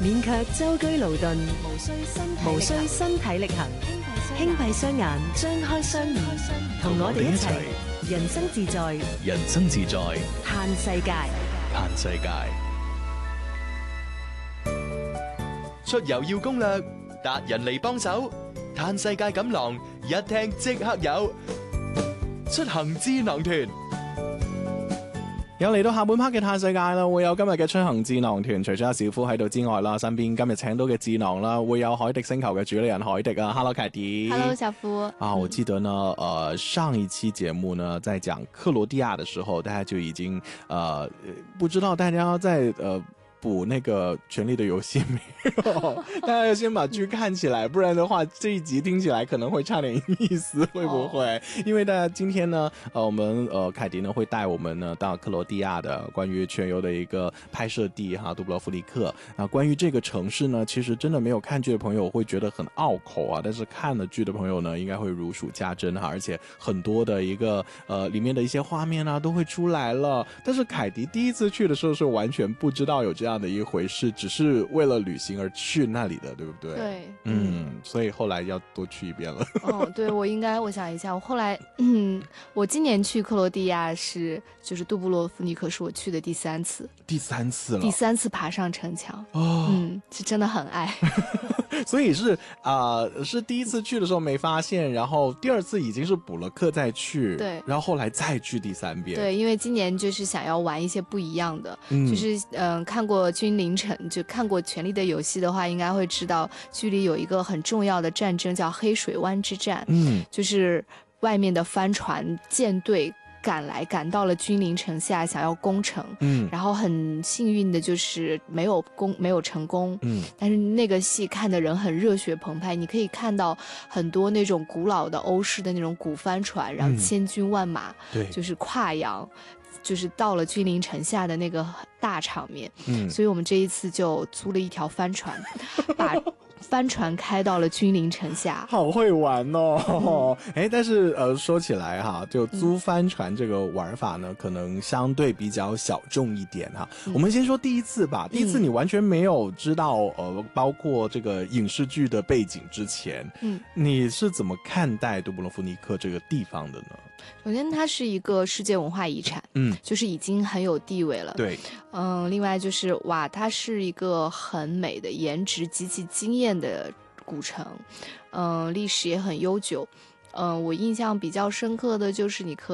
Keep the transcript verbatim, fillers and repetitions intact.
免卻舟車勞頓， 無需身體無需身體力行，輕閉雙眼，張開雙耳，同我哋一齊人生自在， 人生自在， 嘆世界， 嘆世界。出遊要攻略，達人嚟幫手，嘆世界錦囊，一聽即刻有。出行智囊團又嚟到下半 part 嘅嘆世界啦，會有今日嘅出行智囊團，除咗阿小夫喺度之外啦，身邊今日請到嘅智囊啦，會有海迪星球嘅主理人海迪啊 ，Hello 凱迪 ，Hello 小夫啊，我記得呢，呃，上一期節目呢，在講克羅地亞的時候，大家就已經，呃，不知道大家在，呃。補那個權力的遊戲沒有？大家要先把劇看起來，不然的話這一集聽起來可能會差點意思，會不會？因為大家今天呢，呃，我們呃凱迪呢會帶我們呢到克羅地亞的關於全遊的一個拍攝地哈，杜布羅夫尼克啊。關於這個城市呢，其實真的沒有看劇的朋友會覺得很拗口啊，但是看了劇的朋友呢，應該會如數家珍哈，而且很多的一個呃裡面的一些畫面啊都會出來了。但是凱迪第一次去的時候是完全不知道有這樣的一回事，只是為了旅行而去那裡的，對不對？ 對， 嗯，所以後來要多去一遍了。 哦，對，我應該，我想一下，我後來，嗯，我今年去克羅地亞是，就是杜布羅夫尼克是我去的第三次， 第三次了， 第三次爬上城牆， 哦， 嗯，是真的很愛。 所以是啊、呃，是第一次去的時候沒發現，然後第二次已經是補了課再去， 對， 然後後來再去第三遍。 對，因為今年就是想要玩一些不一樣的， 嗯、 就是嗯、呃，看過君臨城，就看過《權力的遊戲》的話，應該會知道劇裡有一個很重要的戰爭叫黑水灣之戰， 嗯， 就是外面的帆船艦隊趕來，趕到了君臨城下，想要攻城， 嗯， 然後很幸運的就是沒有攻，沒有成功， 嗯， 但是那個戲看的人很熱血澎湃，你可以看到很多那種古老的歐式的那種古帆船，然後千軍萬馬， 對、嗯， 就是跨洋，就是到了君臨城下的那個大場面， 嗯， 所以我們這一次就租了一條帆船，把帆船開到了君臨城下， 好會玩哦！哎、嗯，但是呃，說起來哈，就租帆船這個玩法呢，嗯、可能相對比較小眾一點哈。嗯、我們先說第一次吧，第一次你完全沒有知道呃，包括這個影視劇的背景之前，嗯，你是怎麼看待杜布羅夫尼克這個地方的呢？ 首先，它是一個世界文化遺產，嗯，就是已經很有地位了。 對， 嗯，另外就是哇，它是一個很美的、顏值極其驚豔的古城，嗯，歷史也很悠久。嗯，我印象比較深刻的就是你可